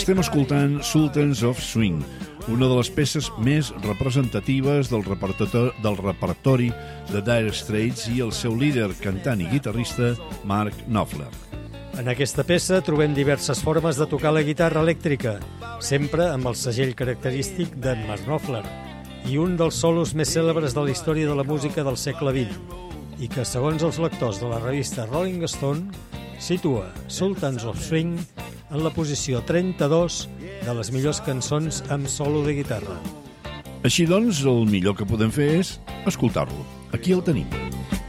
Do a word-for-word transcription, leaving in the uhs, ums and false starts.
Estem escoltant Sultans of Swing, una de les peces més representatives del repertori, del repertori de Dire Straits i el seu líder, cantant i guitarrista, Mark Knopfler. En aquesta peça trobem diverses formes de tocar la guitarra elèctrica, sempre amb el segell característic d'en Mark Knopfler, i un dels solos més cèlebres de la història de la música del segle vint, i que, segons els lectors de la revista Rolling Stone, situa Sultans of Swing en la posició trenta-dos de les millors cançons amb solo de guitarra. Així doncs, el millor que podem fer és escoltar-lo. Aquí el tenim.